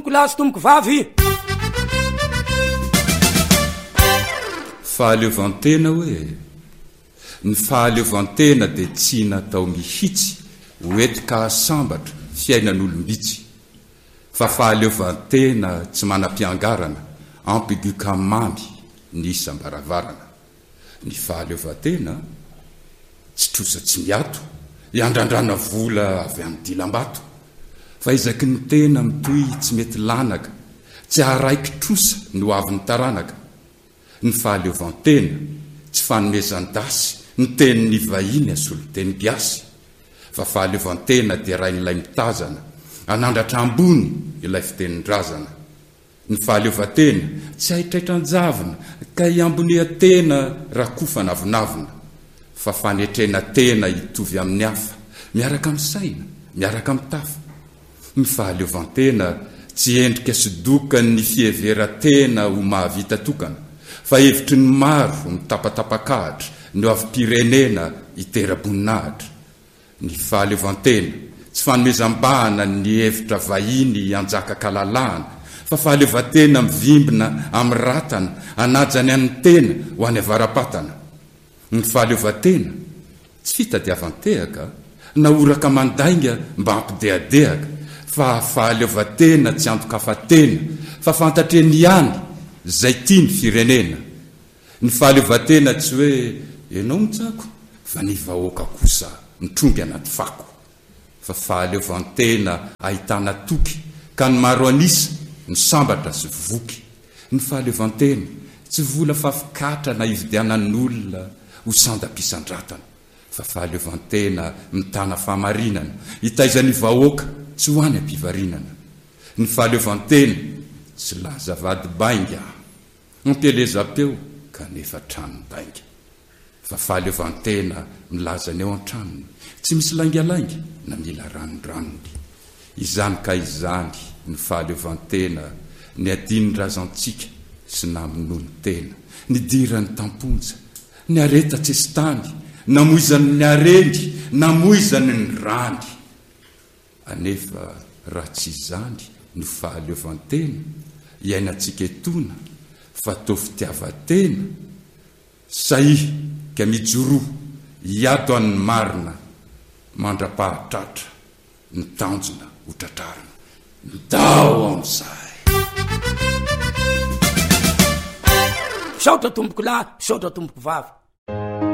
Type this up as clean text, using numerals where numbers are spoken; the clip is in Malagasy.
Kolasy tomboko vavy. Fahaleovantena hoe ny fahaleovantena dia tsy natao mihitsy hoetika sambatra fiainan'olombitsy fa fahaleovantena tsy manam-piangarana ampigu kamamy ny isam-baravarana. Ny fahaleovantena tsy trosa tsy miato iandrandrana vola avy amin'ny dilam-bato fa izaky ny tena mitoy tsy mety lanaka tsy araiky trosa no avy ny taranaka. Ny fahaleovantena tsy fanomezan-dasy ny tenin'ny vahiny asolo teny giasy fa fahaleovantena dia rain'ilay mitazana anandratra ambony ilay fitenin-drazana. Ny fahaleovantena tsy haitraitran-javina ka iambonian-tena raha kofa navinavina fa fanetrena tena hitovy amin'ny hafa miaraka amin'ny saina miaraka amin'ny tafa. Ny fahaleovantena tsy endrika sidokany ny fieveran-tena ho mahavita tokana fa hevitry ny maro mitapatapakahatra no avy pirenena hitera-boninahitra. Ny fahaleovantena tsy fanomezam-bahana ny hevitra vahiny anjaka-kalalahana fa fahaleovantena mivimbina amin'ny ratana anajany an'ny tena ho any avaram-patana. Ny fahaleovantena tsy fitadiavan-tehaka na oraka mandainga mba hampideadehaka fa fahaleovantena tsy antokafatena fa fantatreny ihany zay tia ny firenena. Ny fahaleovantena tsy hoe ianao mitsako fa ny vahoaka kosa mitrongy anaty fako fa fahaleovantena ahitana toky ka ny maro anisa ny sambatra sy voky. Ny fahaleovantena tsy vola fafikatra na ividianan'olona ho sandam-pisandratana fa fahaleovantena mitana fahamarinana hitaizan'ny vahoaka tsy ho any ampivarinana. Ny fahaleovantena tsy laza vady bainga ampielezam-peo kanefa tranodainga fa fahaleovantena milaza ny eo an-tranony tsy misy laingalainga na mila ranondranony. Izany ka izany ny fahaleovantena ny adiny razantsika sy naminony tena ny dirany tamponja ny areta tsy estany namoizany ny arendy namoizany ny rany. Anefa raha tsy izany no fahaleovantena iainantsika etona fa tao fitiavatena sahihy ka mijoroa hiato an'ny marina mandra-pahatratra ny tanjona ho tratrarina midao amin'izay. Saotra tomboko lahy, saotra tomboko vavy.